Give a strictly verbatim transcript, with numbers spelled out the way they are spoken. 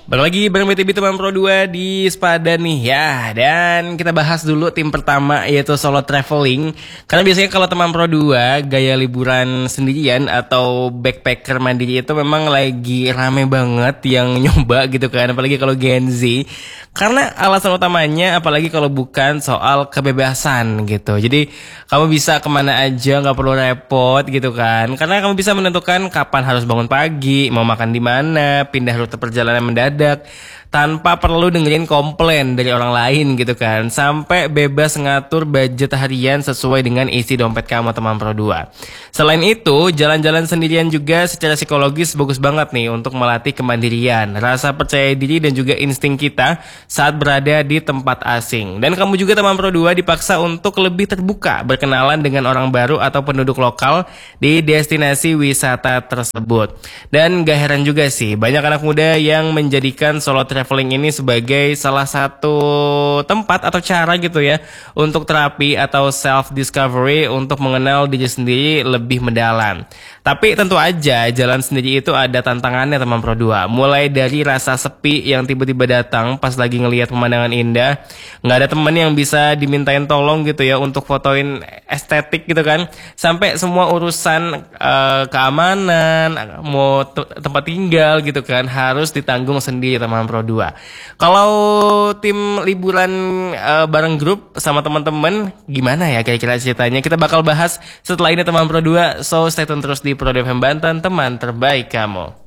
Balik lagi bareng B T B Teman Pro dua di Sepadan nih ya. Dan kita bahas dulu tim pertama yaitu solo traveling. Karena biasanya kalau Teman Pro dua gaya liburan sendirian atau backpacker mandiri itu memang lagi rame banget yang nyoba gitu kan. Apalagi kalau Gen Z. Karena alasan utamanya apalagi kalau bukan soal kebebasan gitu. Jadi kamu bisa kemana aja, gak perlu repot gitu kan. Karena kamu bisa menentukan kapan harus bangun pagi, mau makan di mana, pindah rute perjalanan mendadak tanpa perlu dengerin komplain dari orang lain gitu kan. Sampai bebas ngatur budget harian sesuai dengan isi dompet kamu Teman Pro dua. Selain itu, jalan-jalan sendirian juga secara psikologis bagus banget nih untuk melatih kemandirian, rasa percaya diri dan juga insting kita saat berada di tempat asing. Dan kamu juga Teman Pro dua dipaksa untuk lebih terbuka, berkenalan dengan orang baru atau penduduk lokal di destinasi wisata tersebut. Dan gak heran juga sih, banyak anak muda yang menjadikan solo traveling ini sebagai salah satu tempat atau cara gitu ya untuk terapi atau self discovery untuk mengenal diri sendiri lebih mendalam. Tapi tentu aja jalan sendiri itu ada tantangannya Teman Pro dua. Mulai dari rasa sepi yang tiba-tiba datang pas lagi ngelihat pemandangan indah, nggak ada teman yang bisa dimintain tolong gitu ya untuk fotoin estetik gitu kan, sampai semua urusan uh, keamanan, mau tempat tinggal gitu kan harus ditanggung sendiri Teman Pro dua. Kalau tim liburan uh, bareng grup sama teman-teman gimana ya kira-kira ceritanya? Kita bakal bahas setelah ini Teman Pro dua. So stay tune terus di Pro F M Banten, teman terbaik kamu.